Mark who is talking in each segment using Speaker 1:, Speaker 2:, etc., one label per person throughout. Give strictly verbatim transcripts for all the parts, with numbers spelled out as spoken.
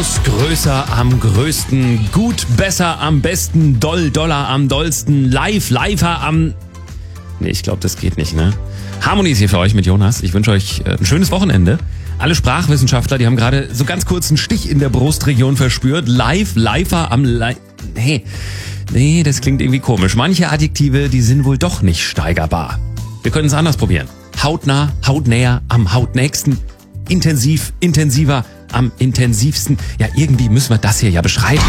Speaker 1: Groß, größer, am größten, gut, besser, am besten, doll, doller, am dollsten, live, liver, am... Nee, ich glaube, das geht nicht, ne? Harmony ist hier für euch mit Jonas. Ich wünsche euch ein schönes Wochenende. Alle Sprachwissenschaftler, die haben gerade so ganz kurz einen Stich in der Brustregion verspürt. Live, liver, am... Li- hey, nee, das klingt irgendwie komisch. Manche Adjektive, die sind wohl doch nicht steigerbar. Wir können es anders probieren. Hautnah, hautnäher, am hautnächsten, intensiv, intensiver, am intensivsten. Ja, irgendwie müssen wir das hier ja beschreiben.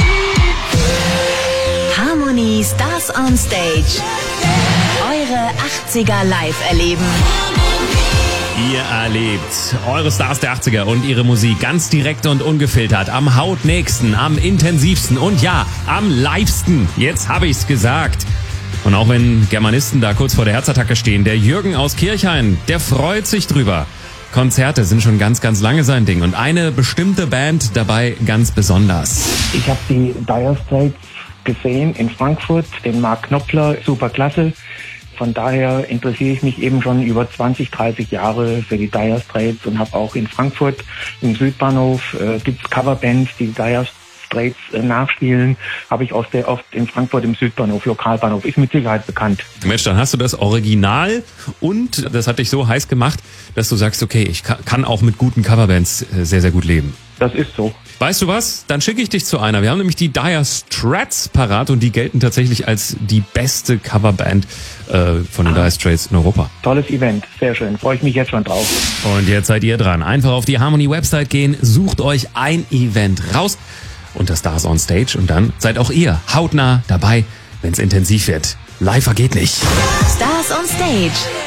Speaker 2: Harmony Stars on Stage. Eure achtziger live erleben.
Speaker 1: Ihr erlebt eure Stars der achtziger und ihre Musik ganz direkt und ungefiltert, am hautnächsten, am intensivsten und ja, am livesten. Jetzt habe ich's gesagt. Und auch wenn Germanisten da kurz vor der Herzattacke stehen, der Jürgen aus Kirchhain, der freut sich drüber. Konzerte sind schon ganz, ganz lange sein Ding und eine bestimmte Band dabei ganz besonders.
Speaker 3: Ich habe die Dire Straits gesehen in Frankfurt, den Mark Knopfler, super klasse. Von daher interessiere ich mich eben schon über zwanzig, dreißig Jahre für die Dire Straits und habe auch in Frankfurt im Südbahnhof äh, gibt's Coverbands, die Dire Straits äh, nachspielen. Habe ich aus der oft in Frankfurt im Südbahnhof, Lokalbahnhof, ist mit Sicherheit bekannt.
Speaker 1: Mensch, dann hast du das Original und das hat dich so heiß gemacht, dass du sagst, okay, ich kann auch mit guten Coverbands äh, sehr, sehr gut leben.
Speaker 3: Das ist so.
Speaker 1: Weißt du was? Dann schicke ich dich zu einer. Wir haben nämlich die Dire Straits parat und die gelten tatsächlich als die beste Coverband äh, von den Dire Straits in Europa.
Speaker 3: Tolles Event, sehr schön. Freue ich mich jetzt schon drauf.
Speaker 1: Und jetzt seid ihr dran. Einfach auf die Harmony-Website gehen, sucht euch ein Event raus unter Stars on Stage und dann seid auch ihr hautnah dabei, wenn es intensiv wird. Live geht nicht.
Speaker 2: Stars on Stage.